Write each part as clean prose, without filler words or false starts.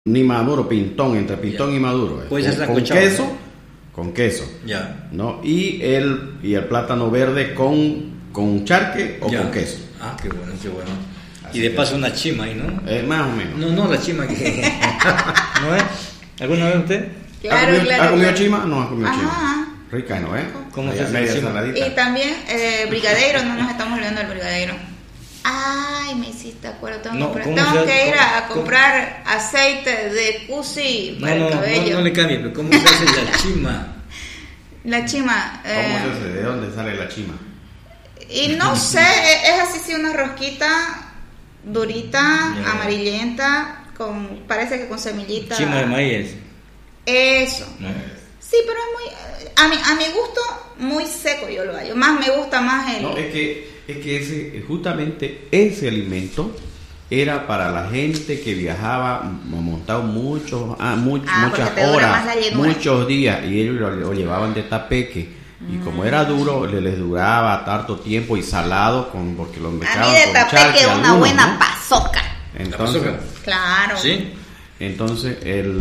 ni maduro, pintón, entre pintón y maduro. Pues es con queso, con queso. Ya. ¿No? Y el plátano verde con charque o con queso. Ah, qué bueno, qué bueno. Así y de paso una chima ahí, ¿no? Más o menos. No, la chima que... ¿No es? ¿Alguna vez usted? Claro, ¿Ha comido chima? No ha comido Ajá. chima. Rica, ¿no? ¿Cómo se media hace? saladita. Y también brigadeiro, no nos estamos olvidando del brigadeiro. Ay, me hiciste acuerdo. Tengo que ir a comprar aceite de cusi para el cabello. No le cambie, pero ¿cómo se hace la chima? La chima. ¿Cómo se hace? ¿De dónde sale la chima? Y no sé, es así, sí, una rosquita durita, amarillenta, parece que con semillita. Chima de maíz. Eso. No. Sí, pero es muy, a mi gusto, muy seco yo lo hallo. Más me gusta más el... No, es que justamente ese alimento era para la gente que viajaba montado muchas horas, muchos días, y ellos lo llevaban de tapeque. Y como era duro, les duraba tanto tiempo y salado, porque lo mezclaban a mí de con tapeque charque, una buena, ¿no? pasoca. Entonces, claro. ¿Sí? Entonces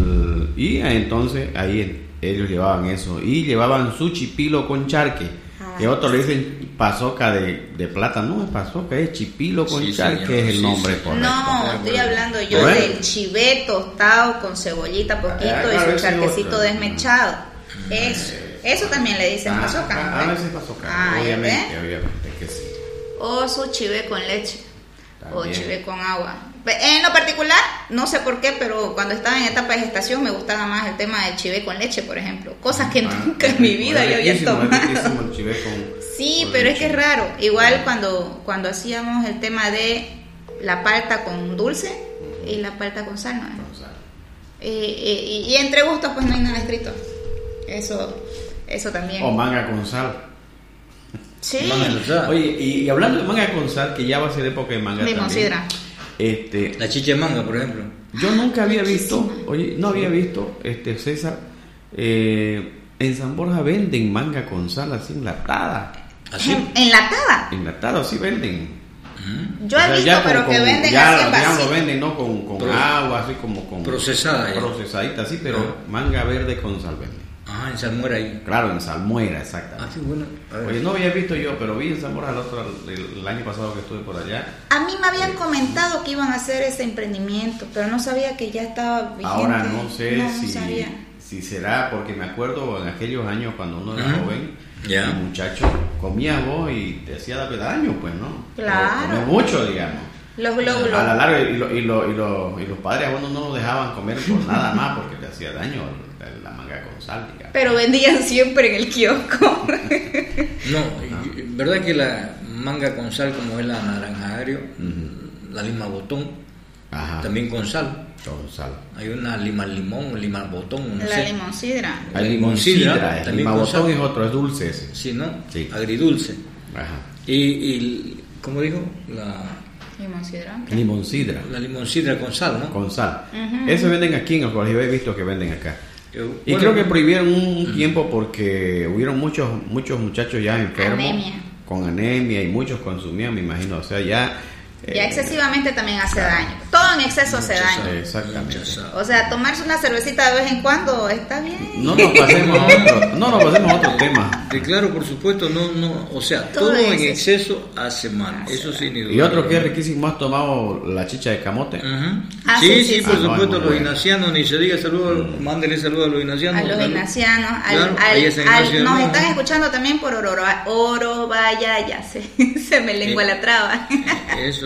ahí ellos llevaban eso y llevaban su chipilo con charque. Que otros le dicen pasoca de plata, no es pasoca, es chipilo con charque, señor, es el nombre correcto. No, estoy hablando yo del chivé tostado con cebollita poquito y su charquecito desmechado. Eso también le dicen pasoca. A veces pasoca, obviamente que sí. O su chivé con leche. También. O chivé con agua. En lo particular, no sé por qué, pero cuando estaba en etapa de gestación me gustaba más el tema del chivé con leche, por ejemplo. Cosas que nunca en mi vida yo había tomado. Sí, pero leche. Es que es raro. Igual cuando hacíamos el tema de la palta con dulce y la palta con sal, ¿no? Con sal. Y entre gustos pues no hay nada escrito. Eso también. O manga con sal. Sí. Oye, y hablando de manga con sal, que ya va a ser época de manga también. Sidra. La chicha de manga, por ejemplo. Yo nunca había visto, César, en San Borja venden manga con sal así enlatada. ¿Así? ¿Enlatada? Enlatada, sí venden. Yo he visto, pero que venden así en vasito. Ya lo venden, ¿no? Con agua, así como con... Procesadita, sí, pero manga verde con sal venden. En salmuera ahí. Claro, en salmuera, exactamente. Qué bueno. Oye, no había visto yo, pero vi en salmuera el año pasado que estuve por allá. A mí me habían comentado que iban a hacer ese emprendimiento, pero no sabía que ya estaba vigente. Ahora no sé si será, porque me acuerdo en aquellos años cuando uno era joven, el muchacho comía vos y te hacía daño, pues, ¿no? Claro. Comía mucho, digamos. Los glóbulos. A la larga, y los padres a uno no lo dejaban comer por nada más porque te hacía daño la manga con sal, digamos. Pero vendían siempre en el kiosco. No, verdad que la manga con sal, como es la naranja agrio, la lima botón, también con sal. Con sal. Hay una lima limón, lima botón, no la sé. Limosidra. La limosidra, el lima botón es otro, es dulce ese. Sí, ¿no? Sí. Agridulce. Ajá. Y ¿cómo dijo? La limoncidra. La limoncidra con sal, ¿no? Con sal. Eso venden aquí en el colegio, he visto que venden acá. Y creo que prohibieron un tiempo porque hubieron muchos muchachos ya enfermos. Con anemia y muchos consumían, me imagino. O sea, ya excesivamente también hace daño. Todo en exceso hace daño. Exactamente. O sea, tomarse una cervecita de vez en cuando está bien. No nos pasemos a otro tema. Claro, por supuesto, o sea, todo en exceso hace mal. Eso sí, ni duda. Y otro que es riquísimo, ¿has tomado la chicha de camote? Sí, por supuesto, los ignacianos, ni se diga saludos, mándele saludos a los ignacianos. A los ignacios, nos están escuchando también por Orobaya, ya se me lengua la traba. Eso.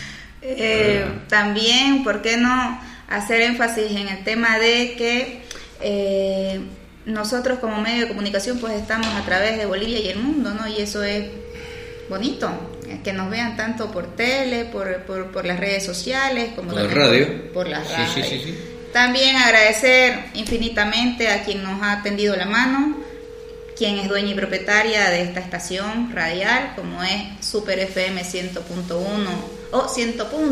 También, ¿por qué no hacer énfasis en el tema de que nosotros como medio de comunicación pues estamos a través de Bolivia y el mundo, ¿no? Y eso es bonito, que nos vean tanto por tele, por las redes sociales, como por la radio. Por las radios. Sí. También agradecer infinitamente a quien nos ha tendido la mano, quien es dueña y propietaria de esta estación radial, como es Super FM 100.1 o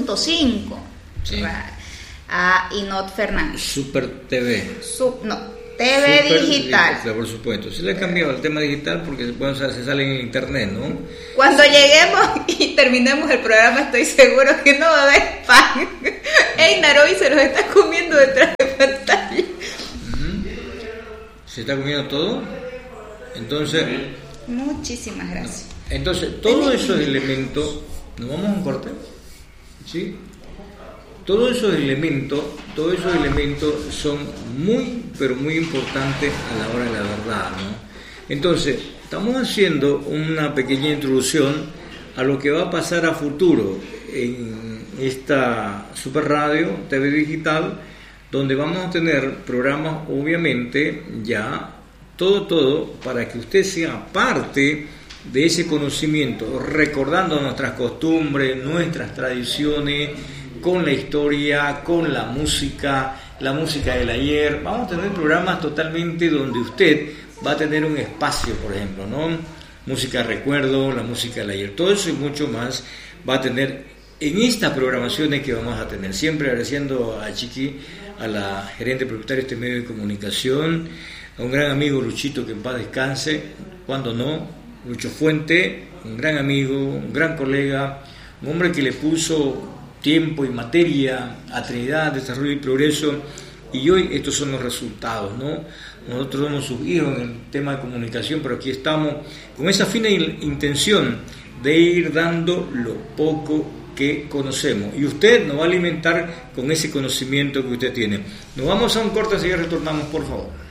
100.5, a Inot Fernández. Super TV. TV digital. Por supuesto. Se le ha cambiado el tema digital porque se sale en internet, ¿no? Cuando lleguemos y terminemos el programa, estoy seguro que no va a haber pan. Einar hoy se los está comiendo detrás de pantalla. ¿Se está comiendo todo? Entonces... Muchísimas gracias. Entonces, todos esos elementos... ¿Nos vamos a un corte? ¿Sí? Todos esos elementos son muy, pero muy importantes a la hora de la verdad, ¿no? Entonces, estamos haciendo una pequeña introducción a lo que va a pasar a futuro en esta Super Radio, TV Digital, donde vamos a tener programas, obviamente, ya todo para que usted sea parte de ese conocimiento, recordando nuestras costumbres, nuestras tradiciones, con la historia, con la música del ayer. Vamos a tener programas totalmente donde usted va a tener un espacio, por ejemplo, ¿no? Música de recuerdo, la música del ayer, todo eso y mucho más va a tener en estas programaciones que vamos a tener. Siempre agradeciendo a Chiqui, a la gerente propietaria de este medio de comunicación, a un gran amigo Luchito, que en paz descanse, cuando no, Lucho Fuente, un gran amigo, un gran colega, un hombre que le puso tiempo y materia a Trinidad, Desarrollo y Progreso, y hoy estos son los resultados, ¿no? Nosotros somos sus hijos en el tema de comunicación, pero aquí estamos con esa fina intención de ir dando lo poco que conocemos, y usted nos va a alimentar con ese conocimiento que usted tiene. Nos vamos a un corte, así que retornamos, por favor.